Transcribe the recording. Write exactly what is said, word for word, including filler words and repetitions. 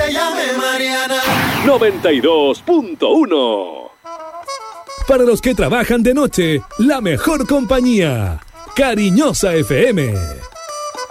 se llame Mariana. noventa y dos punto uno. Para los que trabajan de noche, la mejor compañía. Cariñosa F M.